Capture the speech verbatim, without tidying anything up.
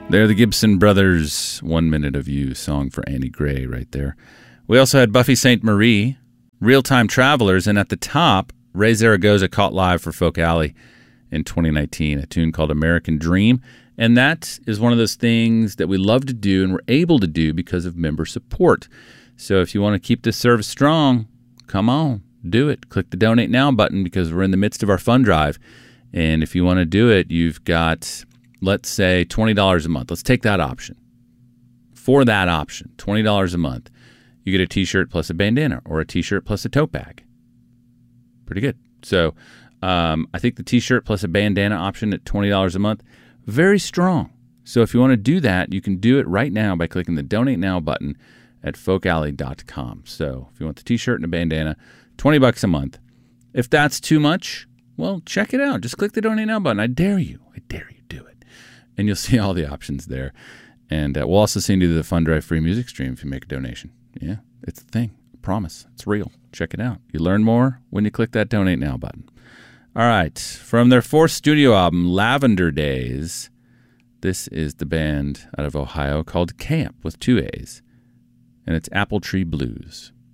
They're the Gibson Brothers. One Minute of You, song for Annie Gray right there. We also had Buffy Sainte Marie, Real-Time Travelers, and at the top, Ray Zaragoza caught live for Folk Alley in twenty nineteen, a tune called American Dream. And that is one of those things that we love to do and we're able to do because of member support. So if you want to keep this service strong, come on, do it. Click the Donate Now button because we're in the midst of our fund drive. And if you want to do it, you've got, let's say, twenty dollars a month. Let's take that option. For that option, twenty dollars a month, you get a T-shirt plus a bandana or a T-shirt plus a tote bag. Pretty good. So um, I think the T-shirt plus a bandana option at twenty dollars a month, very strong. So if you want to do that, you can do it right now by clicking the Donate Now button at folk alley dot com. So if you want the T-shirt and a bandana, twenty bucks a month. If that's too much, well, check it out. Just click the Donate Now button. I dare you. I dare you. Do it. And you'll see all the options there. And uh, we'll also send you the Fund Drive free music stream if you make a donation. Yeah, it's the thing. I promise. It's real. Check it out. You learn more when you click that Donate Now button. All right. From their fourth studio album, Lavender Days, this is the band out of Ohio called Camp with two A's. And it's Apple Tree Blues.